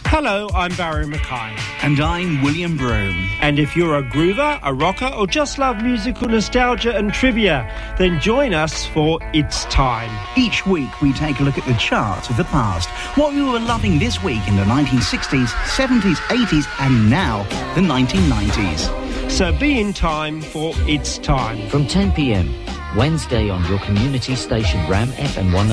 Hello, I'm Barry Mackay. And I'm William Broome. And if you're a groover, a rocker, or just love musical nostalgia and trivia, then join us for It's Time. Each week we take a look at the charts of the past, what we were loving this week in the 1960s, 70s, 80s, and now the 1990s. So be in time for It's Time. From 10 p.m, Wednesday on your community station Ram FM 1.